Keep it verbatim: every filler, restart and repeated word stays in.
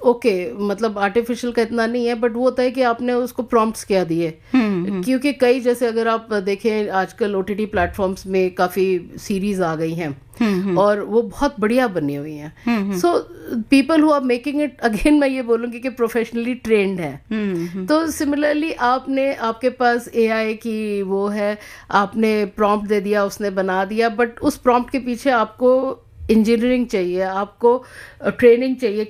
Okay मतलब artificial का इतना नहीं है, बट वो होता है कि आपने उसको प्रॉम्प्ट्स क्या दिए, क्योंकि कई जैसे अगर आप देखें आजकल ओटीटी प्लेटफॉर्म्स में काफ़ी सीरीज आ गई हैं और वो बहुत बढ़िया बनी हुई हैं, so people who are making it, again मैं ये बोलूँगी कि प्रोफेशनली ट्रेंड है। तो सिमिलरली आपने, आपके पास एआई की वो है, आपने प्रॉम्प्ट दे दिया, उसने बना दिया, बट उस प्रॉम्प्ट के पीछे आपको इंजीनियरिंग चाहिए, आपको ट्रेनिंग चाहिए